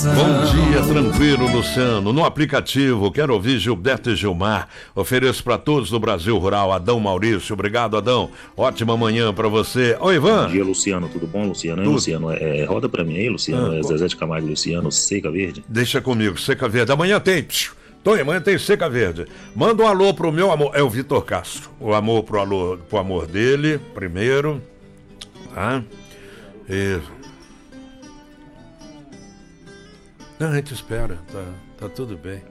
Bom dia, tranquilo, Luciano. No aplicativo, quero ouvir Gilberto e Gilmar. Ofereço para todos do Brasil Rural. Adão Maurício, obrigado, Adão. Ótima manhã para você. Oi, Ivan. Bom dia, Luciano. Tudo bom, Luciano? Tudo. Luciano, roda para mim aí, Luciano. Zezé de Camargo e Luciano, Seca Verde. Deixa comigo, Seca Verde. Amanhã tem... amanhã tem Seca Verde. Manda um alô pro meu amor. É o Vitor Castro. O amor pro amor dele, primeiro. Tá? Isso. Não, a gente espera, tá tudo bem.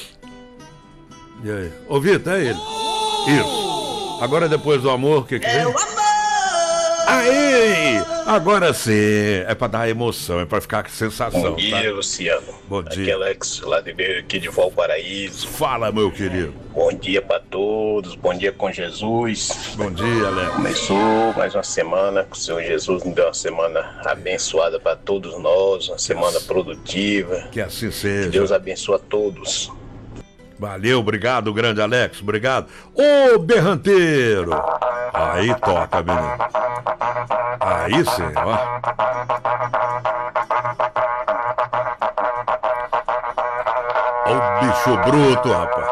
E aí? Ô, Vitor, é ele. Isso. Agora, depois do amor, o que vem? É o amor! Aí! Agora sim. É pra dar emoção, é pra ficar com sensação. Bom dia, tá? Luciano. Bom Aqui dia. é Alex, lá aqui de Valparaíso. Fala, meu querido. Bom dia pra todos, bom dia com Jesus. Bom dia, Alex. Começou mais uma semana, que o Senhor Jesus nos deu uma semana abençoada pra todos nós, uma semana produtiva. Que assim Que seja. Deus abençoe a todos. Valeu, obrigado, grande Alex, obrigado. Ô, berranteiro! Aí toca, menino. Aí sim, ó. Ô, bicho bruto, rapaz.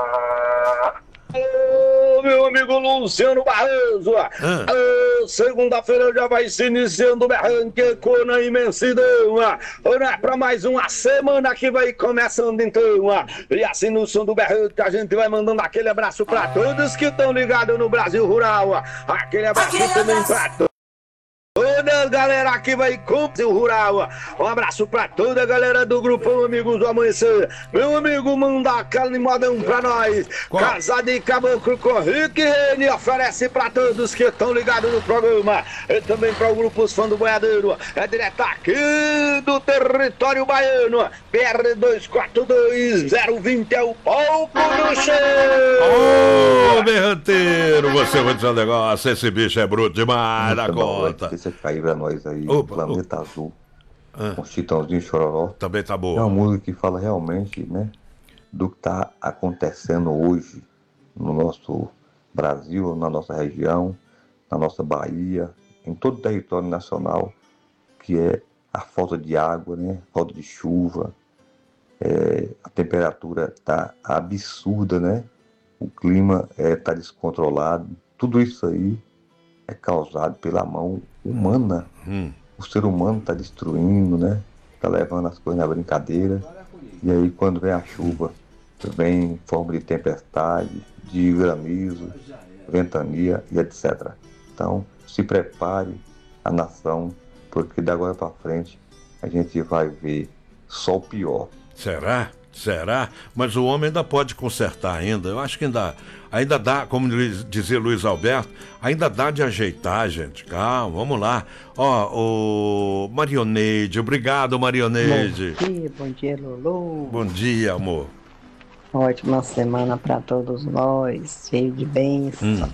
Ô, meu amigo Luciano Barroso, segunda-feira já vai se iniciando o berranque na imensidão, é pra mais uma semana que vai começando então, e assim no som do berranque a gente vai mandando aquele abraço pra todos que estão ligados no Brasil Rural, aquele abraço também pra toda a galera que vai com o Rural. Um abraço pra toda a galera do Grupão Amigos do Amanhecer. Meu amigo, manda aquele modão pra nós. Qual? Casa de Caboclo com Rick Rene oferece pra todos que estão ligados no programa. E também para o Grupo Os Fãs do Boiadeiro. É direto aqui do território baiano. PR 242020 é o palco do show. Ô, berranteiro, você vai dizer um negócio, esse bicho é bruto demais da conta. Deixa cair pra nós aí, Opa, Planeta Azul, com Chitãozinho e Chororó. Também tá É uma boa. música que fala realmente, né, do que tá acontecendo hoje no nosso Brasil, na nossa região, na nossa Bahia, em todo o território nacional, que é a falta de água, né, falta de chuva, a temperatura tá absurda, né, o clima tá descontrolado, tudo isso aí é causado pela mão humana. O ser humano está destruindo, né? Está levando as coisas na brincadeira. E aí quando vem a chuva, vem em forma de tempestade, de granizo, ventania e etc. Então, se prepare a nação, porque da agora para frente a gente vai ver só o pior. Será? Será? Mas o homem ainda pode consertar ainda. Eu acho que ainda dá, como dizia Luiz Alberto, ainda dá de ajeitar, gente. Calma, vamos lá. Ó, o Marioneide, obrigado, Marioneide. Bom dia, Lulu. Bom dia, amor. Ótima semana para todos nós, cheio de bênçãos.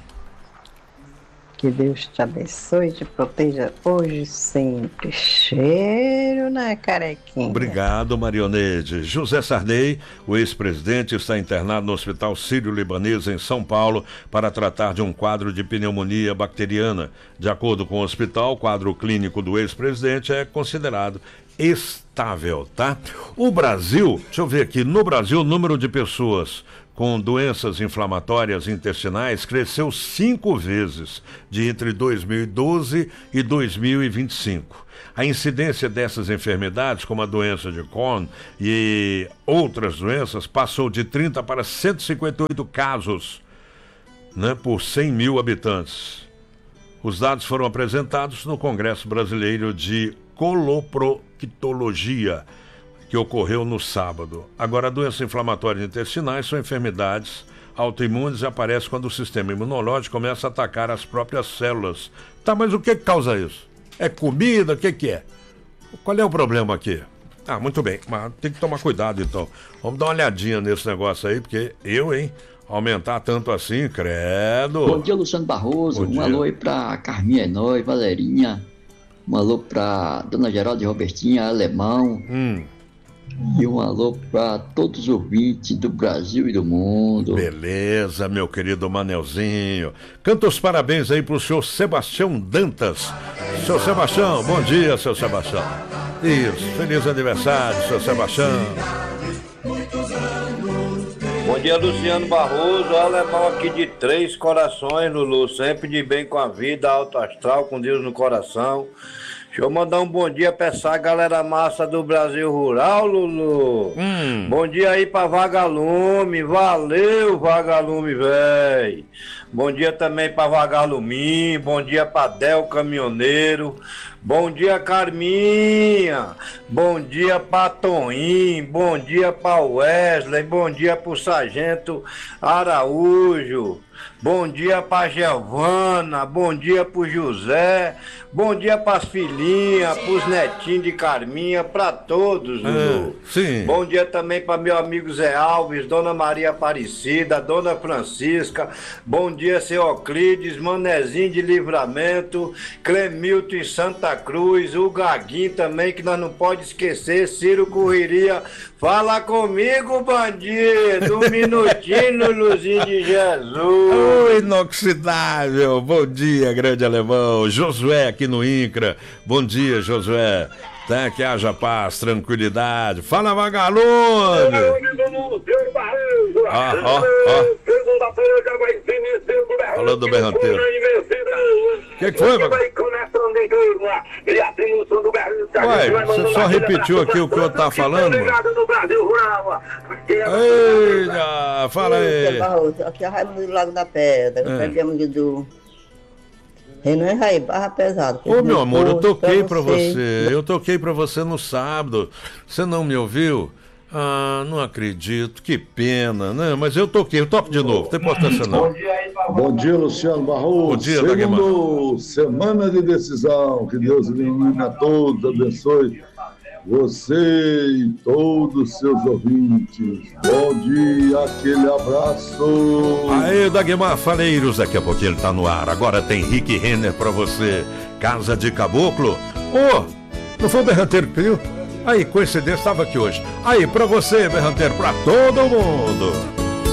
Que Deus te abençoe e te proteja hoje e sempre. Cheiro na carequinha. Obrigado, Marioneide. José Sarney, o ex-presidente, está internado no Hospital Sírio-Libanês em São Paulo para tratar de um quadro de pneumonia bacteriana. De acordo com o hospital, o quadro clínico do ex-presidente é considerado estável, tá? O Brasil, deixa eu ver aqui, no Brasil o número de pessoas com doenças inflamatórias intestinais cresceu 5 vezes de entre 2012 e 2025. A incidência dessas enfermidades, como a doença de Crohn e outras doenças, passou de 30 para 158 casos, né, por 100 mil habitantes. Os dados foram apresentados no Congresso Brasileiro de Coloproctologia, que ocorreu no sábado. Agora, doenças inflamatórias intestinais são enfermidades autoimunes e aparecem quando o sistema imunológico começa a atacar as próprias células. Tá, mas o que causa isso? É comida? O que é? Qual é o problema aqui? Ah, muito bem, mas tem que tomar cuidado então. Vamos dar uma olhadinha nesse negócio aí, porque aumentar tanto assim, credo. Bom dia, Luciano Barroso. Bom dia. Alô aí pra Carminha Enói, Valerinha. Um alô pra Dona Geralda e Robertinha, Alemão. E um alô para todos os ouvintes do Brasil e do mundo. Beleza, meu querido Manelzinho. Canta os parabéns aí pro senhor Sebastião Dantas. Seu Sebastião, bom dia, seu Sebastião. Isso, feliz aniversário, seu Sebastião. Bom dia, Luciano Barroso, alemão aqui de Três Corações, Lulu, sempre de bem com a vida, alto astral, com Deus no coração. Deixa eu mandar um bom dia pra essa galera massa do Brasil Rural, Lulu. Bom dia aí pra Vagalume, valeu Vagalume, véi. Bom dia também pra Vagalumim, bom dia pra Del Caminhoneiro, bom dia Carminha, bom dia pra Toim, bom dia pra Wesley, bom dia pro Sargento Araújo, bom dia pra Giovana, bom dia pro José, bom dia pras filhinhas, pros netinhos de Carminha, pra todos, Lulu. Sim. Bom dia também para meu amigo Zé Alves, Dona Maria Aparecida, Dona Francisca, bom dia seu Euclides, Manezinho de Livramento, Clemilton em Santa Cruz, o Gaguinho também, que nós não pode esquecer, Ciro Correria, fala comigo, bandido, um minutinho, Luzinho de Jesus. Oi, inoxidável, bom dia, grande alemão, Josué aqui no INCRA, bom dia, Josué. Tá, que haja paz, tranquilidade. Fala, Vagalume! Falando do berranteiro. O que foi, Vagalume? Uai, você só repetiu aqui o que eu tava falando? Eita, fala aí. Aqui é a Raimundo do Lago da Pedra. Pegamos do... Renan Raí, barra pesado. Ô, meu amor, eu toquei pra você. Eu toquei pra você no sábado. Você não me ouviu? Ah, não acredito. Que pena, né? Mas eu toquei. Eu toco de novo. Tem importância não. Bom dia, Luciano Barroso. Bom dia, segundo semana de decisão. Que Deus ilumine a todos, abençoe você e todos os seus ouvintes. Bom dia, aquele abraço. Aê, Dagmar Faleiros, daqui a pouquinho ele tá no ar. Agora tem Rick Renner pra você. Casa de Caboclo. Não foi o Berranteiro que pediu? Aí, coincidência, estava aqui hoje. Aí, pra você, Berranteiro, pra todo mundo.